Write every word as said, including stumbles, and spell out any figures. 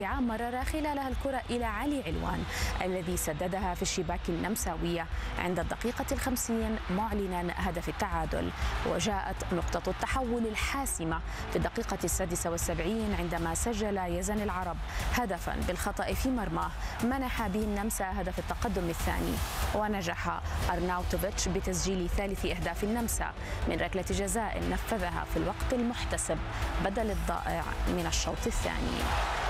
مرر خلالها الكرة إلى علي علوان الذي سددها في الشباك النمساوية عند الدقيقة الخمسين معلنا هدف التعادل. وجاءت نقطة التحول الحاسمة في الدقيقة السادسة والسبعين عندما سجل يزن العرب هدفا بالخطأ في مرماه منح به النمسا هدف التقدم الثاني. ونجح أرناوتوفيتش بتسجيل ثالث أهداف النمسا من ركلة جزاء نفذها في الوقت المحتسب بدل الضائع من الشوط الثاني.